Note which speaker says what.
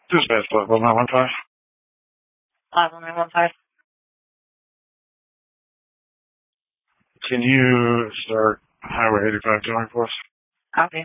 Speaker 1: Dispatch 51915.
Speaker 2: 51915.
Speaker 1: Can you start Highway 85 towing for us?
Speaker 2: Copy.